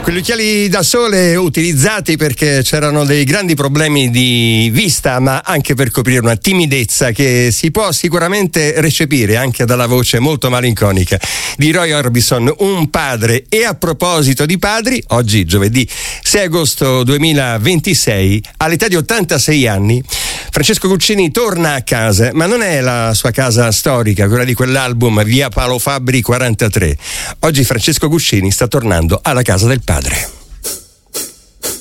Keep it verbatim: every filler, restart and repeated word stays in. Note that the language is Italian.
Quegli occhiali da sole utilizzati perché c'erano dei grandi problemi di vista, ma anche per coprire una timidezza che si può sicuramente recepire anche dalla voce molto malinconica di Roy Orbison, un padre. E a proposito di padri, oggi giovedì sei agosto duemilaventisei, all'età di ottantasei anni, Francesco Guccini torna a casa, ma non è la sua casa storica, quella di quell'album Via Paolo Fabbri quarantatré. Oggi Francesco Guccini sta tornando alla casa del padre.